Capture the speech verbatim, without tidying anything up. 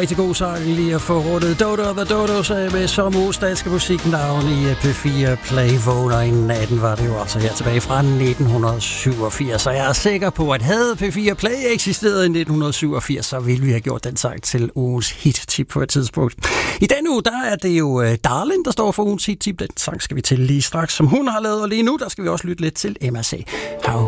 rigtig god sang lige at få rundet Dodo og The Dodos med som uges danske musiknavn i P fire Play. Vågner i natten var det jo altså her tilbage fra nitten syvogfirs. Så jeg er sikker på, at havde P fire Play eksisteret i nitten syvogfirs, så ville vi have gjort den sang til ugens hit-tip på et tidspunkt. I denne uge, der er det jo Darlin, der står for ugens hit-tip. Den sang skal vi til lige straks, som hun har lavet. Og lige nu, der skal vi også lytte lidt til Emma C. How